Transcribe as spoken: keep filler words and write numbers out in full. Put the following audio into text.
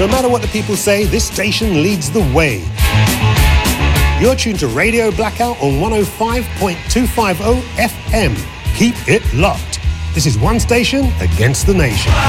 no matter what the people say, this station leads the way. You're tuned to Radio Blackout on one oh five point two five oh F M. Keep it locked. This is One Station Against the Nation.